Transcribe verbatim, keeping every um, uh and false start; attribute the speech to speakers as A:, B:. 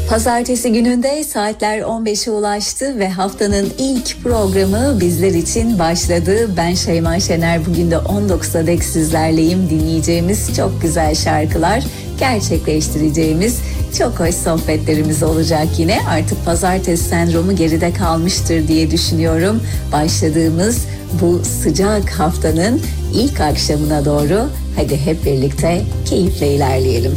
A: Pazartesi gününde saatler on beşe ulaştı ve haftanın ilk programı bizler için başladı. Ben Şeyma Şener, bugün de on dokuza dek sizlerleyim. Dinleyeceğimiz çok güzel şarkılar, gerçekleştireceğimiz çok hoş sohbetlerimiz olacak yine. Artık pazartesi sendromu geride kalmıştır diye düşünüyorum. Başladığımız bu sıcak haftanın ilk akşamına doğru hadi hep birlikte keyifle ilerleyelim.